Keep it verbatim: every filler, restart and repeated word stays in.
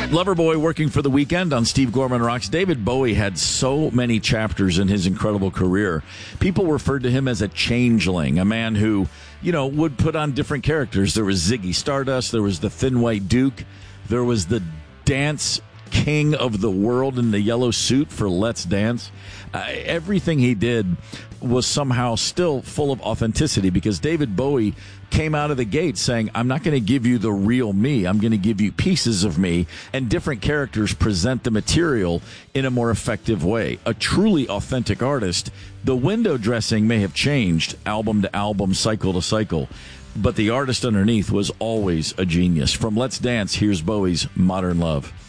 Loverboy working for the Weeknd on Steve Gorman Rocks. David Bowie had so many chapters in his incredible career. People referred to him as a changeling, a man who, you know, would put on different characters. There was Ziggy Stardust, there was the Thin White Duke, there was the dance king of the world in the yellow suit for Let's Dance. Uh, everything he did was somehow still full of authenticity, because David Bowie came out of the gate saying, I'm not going to give you the real me. I'm going to give you pieces of me, and different characters present the material in a more effective way. A truly authentic artist. The window dressing may have changed album to album, cycle to cycle, but the artist underneath was always a genius. From Let's Dance, here's Bowie's Modern Love.